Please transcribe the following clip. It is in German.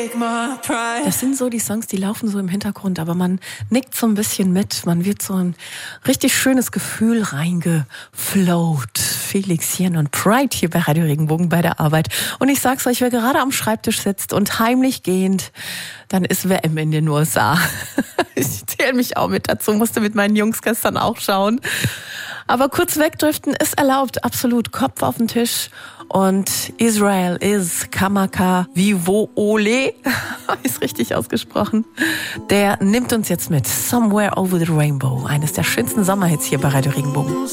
Das sind so die Songs, die laufen so im Hintergrund, aber man nickt so ein bisschen mit. Man wird so ein richtig schönes Gefühl reingeflowt. Felix Jen und Pride hier bei Radio Regenbogen bei der Arbeit. Und ich sag's euch, wer gerade am Schreibtisch sitzt und heimlich gähnt, dann ist WM in den USA. Ich zähle mich auch mit dazu, musste mit meinen Jungs gestern auch schauen. Aber kurz wegdriften ist erlaubt, absolut. Kopf auf den Tisch. Und Israel is Kamaka Vivo Ole, ist richtig ausgesprochen. Der nimmt uns jetzt mit. Somewhere Over the Rainbow, eines der schönsten Sommerhits hier bei Radio Regenbogen.